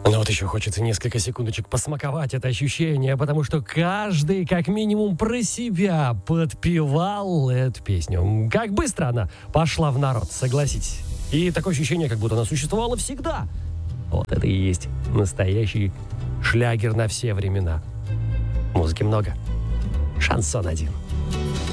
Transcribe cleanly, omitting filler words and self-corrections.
Но вот еще хочется несколько секундочек посмаковать это ощущение, потому что каждый, как минимум, про себя подпевал эту песню. Как быстро она пошла в народ, согласитесь. И такое ощущение, как будто она существовала всегда. Вот это и есть настоящий шлягер на все времена. Музыки много. Шансон один.